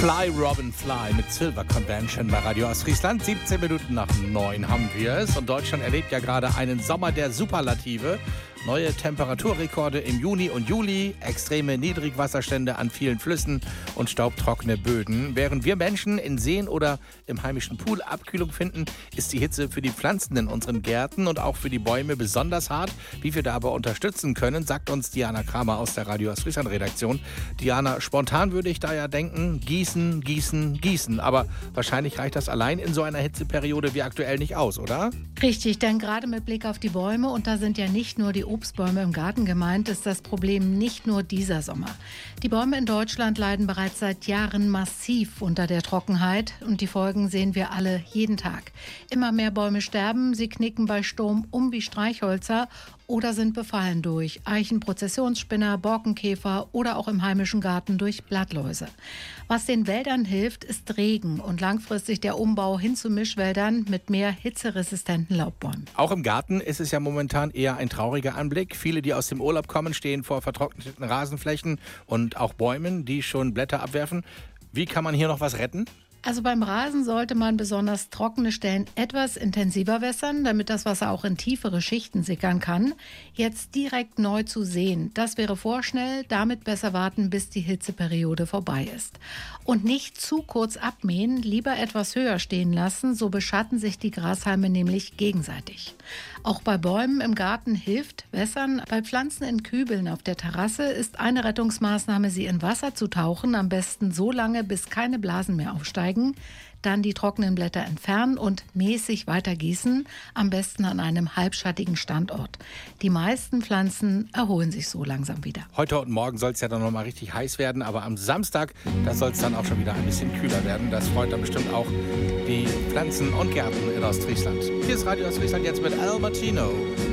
Fly, Robin, Fly mit Silver Convention bei Radio Ostfriesland. 17 Minuten nach 9 haben wir es. Und Deutschland erlebt ja gerade einen Sommer der Superlative. Neue Temperaturrekorde im Juni und Juli, extreme Niedrigwasserstände an vielen Flüssen und staubtrockene Böden. Während wir Menschen in Seen oder im heimischen Pool Abkühlung finden, ist die Hitze für die Pflanzen in unseren Gärten und auch für die Bäume besonders hart. Wie wir da aber unterstützen können, sagt uns Diana Kramer aus der Radio Ostfriesland Redaktion. Diana, spontan würde ich da ja denken, gießen, gießen, gießen. Aber wahrscheinlich reicht das allein in so einer Hitzeperiode wie aktuell nicht aus, oder? Richtig, denn gerade mit Blick auf die Bäume, und da sind ja nicht nur die Obstbäume im Garten gemeint, ist das Problem nicht nur dieser Sommer. Die Bäume in Deutschland leiden bereits seit Jahren massiv unter der Trockenheit und die Folgen sehen wir alle jeden Tag. Immer mehr Bäume sterben, sie knicken bei Sturm um wie Streichhölzer oder sind befallen durch Eichenprozessionsspinner, Borkenkäfer oder auch im heimischen Garten durch Blattläuse. Was den Wäldern hilft, ist Regen und langfristig der Umbau hin zu Mischwäldern mit mehr hitzeresistenten Laubbäumen. Auch im Garten ist es ja momentan eher ein trauriger Anblick. Viele, die aus dem Urlaub kommen, stehen vor vertrockneten Rasenflächen und auch Bäumen, die schon Blätter abwerfen. Wie kann man hier noch was retten? Also beim Rasen sollte man besonders trockene Stellen etwas intensiver wässern, damit das Wasser auch in tiefere Schichten sickern kann. Jetzt direkt neu zu säen, das wäre vorschnell, damit besser warten, bis die Hitzeperiode vorbei ist. Und nicht zu kurz abmähen, lieber etwas höher stehen lassen, so beschatten sich die Grashalme nämlich gegenseitig. Auch bei Bäumen im Garten hilft Wässern. Bei Pflanzen in Kübeln auf der Terrasse ist eine Rettungsmaßnahme, sie in Wasser zu tauchen, am besten so lange, bis keine Blasen mehr aufsteigen. Dann die trockenen Blätter entfernen und mäßig weiter gießen, am besten an einem halbschattigen Standort. Die meisten Pflanzen erholen sich so langsam wieder. Heute und morgen soll es ja dann nochmal richtig heiß werden, aber am Samstag, da soll es dann auch schon wieder ein bisschen kühler werden. Das freut dann bestimmt auch die Pflanzen und Gärten in Ostfriesland. Hier ist Radio Ostfriesland jetzt mit Al Martino.